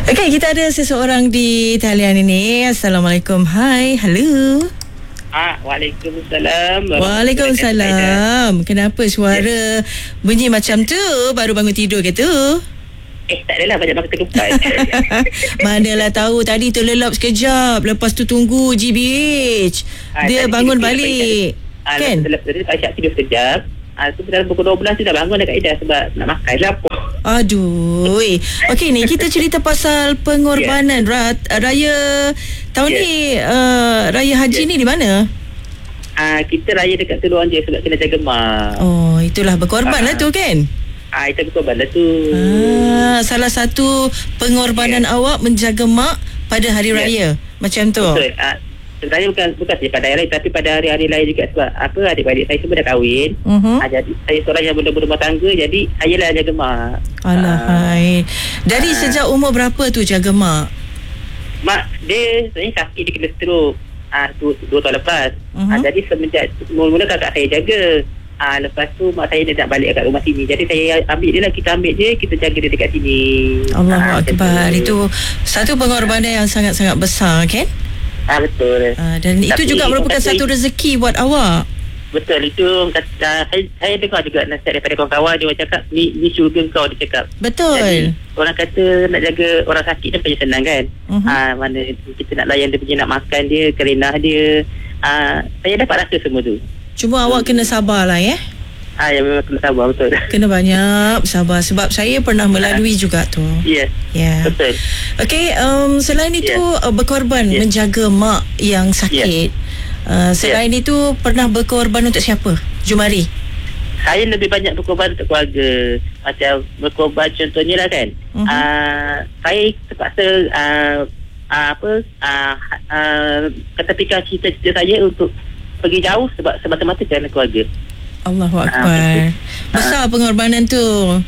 Okey, kita ada seseorang di talian ini. Assalamualaikum. Hai, halo. Waalaikumsalam. Waalaikumsalam. Kenapa suara bunyi macam tu? Baru bangun tidur ke tu? Tak adalah, banyak makan ketupat. Manalah tahu, tadi terlelap sekejap, lepas tu tunggu GBH. Dia bangun balik. Kan? Tadi Aisyah tidur sekejap. Tu dalam pukul 12 tu dah bangun dah Kak Ida sebab nak makan lapar. Aduh. Okey, ni kita cerita pasal pengorbanan raya tahun ni, raya haji ni di mana? Kita raya dekat Teluk je sebab kena jaga mak. Oh, itulah berkorban lah tu kan? Itu berkorban lah tu. Salah satu pengorbanan awak menjaga mak pada hari raya. Macam tu. Betul. Sebenarnya bukan saja pada hari raya, tapi pada hari-hari lain juga sebab adik-adik saya semua dah kahwin. Jadi saya seorang yang berumah tangga, jadi saya lah jaga mak. Alahai. Dari sejak umur berapa tu jaga mak? Mak dia sebenarnya sakit, dia kena stroke 2 tahun lepas. Jadi semenjak mula-mula kakak saya jaga. Lepas tu mak saya dia nak balik kat rumah sini. Jadi saya ambil dia lah, kita ambil dia, kita jaga dia dekat sini. Allahu Akbar. Itu satu pengorbanan yang sangat-sangat besar kan? Betul. Dan itu juga merupakan satu rezeki buat awak. Betul. Itu saya dengar juga nasihat daripada kawan-kawan. Dia cakap ni syurga kau, dia cakap. Betul. Jadi, orang kata nak jaga orang sakit ni bukan senang kan. Mana kita nak layan dia punya, nak makan dia, kerenah dia. Saya dapat rasa semua tu. Cuma awak kena sabar lah ya. Ya, memang kena sabar, betul. Kena banyak sabar sebab saya pernah melalui juga tu. Ya. Betul. Okey, selain itu berkorban menjaga mak yang sakit. Selain itu pernah berkorban untuk siapa? Jumari. Saya lebih banyak berkorban untuk keluarga. Macam berkorban contohnya lah kan. Saya terpaksa ketepikan cita-cita saya untuk pergi jauh sebab semata-mata kerana keluarga. Allahu Akbar. Besar pengorbanan tu.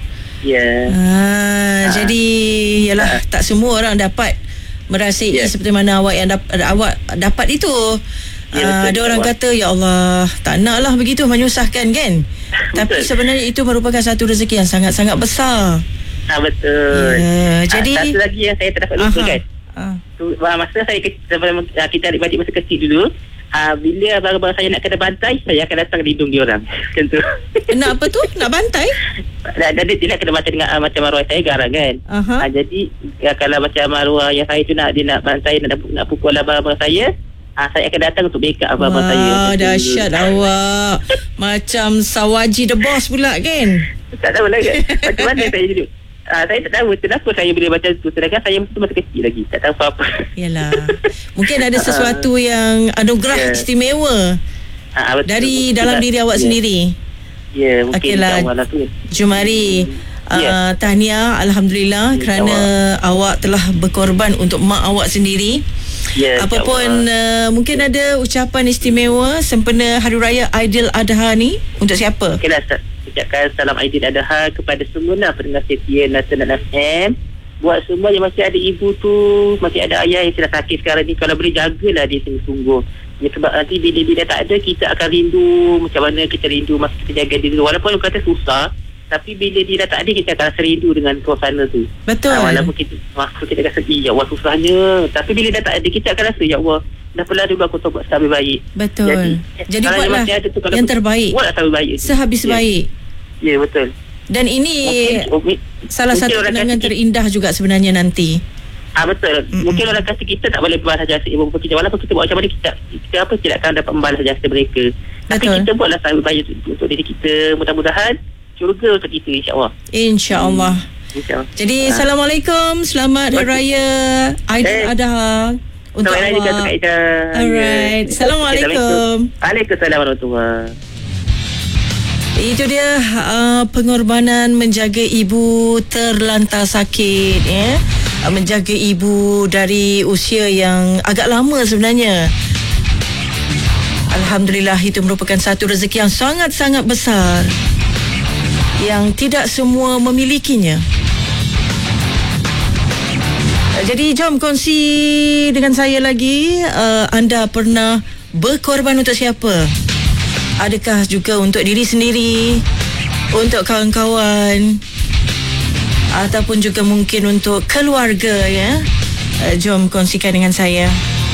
Ya. Jadi yalah, tak semua orang dapat merasai seperti mana awak yang awak dapat itu. Ada orang kata ya Allah, tak naklah begitu menyusahkan kan. Tapi sebenarnya itu merupakan satu rezeki yang sangat-sangat besar. Betul. Jadi satu lagi yang saya terdapat lupa kan. Masa saya kita adik-adik masa kecil dulu, bila abang-abang saya nak kena bantai, saya akan datang lindung dia orang. Macam tu. Nak apa tu? Nak bantai? Dia nak kena bantai dengan macam arwah saya garang kan. Jadi kalau macam arwah yang saya tu dia nak bantai, nak pukul abang-abang saya akan datang untuk backup abang-abang saya. Wah, dahsyat awak. Macam Sawaji the Boss pula kan? Tak tahu lah kan. Macam mana saya duduk. Saya tak tahu kenapa saya boleh macam tu. Sedangkan saya masih kecil lagi, tak tahu apa-apa. Yalah, mungkin ada sesuatu yang anugerah istimewa dari dalam diri awak sendiri. Ya, mungkin. Okeylah, Jumari, tahniah, Alhamdulillah kerana awak telah berkorban untuk mak awak sendiri. Apapun mungkin ada ucapan istimewa sempena Hari Raya Aidiladha ni untuk siapa? Okeylah, ucapkan salam Aidiladha kepada semua pendengar setia Nasional FM. Buat semua yang masih ada ibu tu, masih ada ayah yang sedang sakit sekarang ni, kalau boleh jagalah dia sungguh-sungguh. Sebab nanti bila dia tak ada, kita akan rindu macam mana kita rindu masa kita jaga dia. Walaupun kata susah, tapi bila dia dah tak ada, kita akan rasa rindu dengan suasana tu. Betul. Walaupun kita akan sedih, ya Allah susahnya, tapi bila dah tak ada, kita akan rasa, ya Allah, dah pernah dulu aku buat lebih baik. Betul. Jadi buatlah yang terbaik, buatlah terbaik baik, sehabis baik. Ya, betul. Dan ini salah satu kenangan terindah juga sebenarnya nanti. Betul. Mungkin orang kata kita tak boleh membalas jasa ibu bapa kita. Walaupun kita buat macam mana, kita tidak akan dapat membalas jasa mereka. Tapi kita buatlah terbaik baik untuk diri kita. Mudah-mudahan syurga untuk kita, insya-Allah. InsyaAllah. Jadi Assalamualaikum, selamat Hari Raya Aidiladha untuk awak. Alright. Assalamualaikum. Waalaikumsalam warahmatullahi. Itu dia pengorbanan menjaga ibu terlantar sakit ya. Menjaga ibu dari usia yang agak lama sebenarnya. Alhamdulillah, itu merupakan satu rezeki yang sangat-sangat besar yang tidak semua memilikinya. Jadi jom kongsi dengan saya lagi, anda pernah berkorban untuk siapa? Adakah juga untuk diri sendiri, untuk kawan-kawan? ataupun juga mungkin untuk keluarga, ya. Jom kongsikan dengan saya.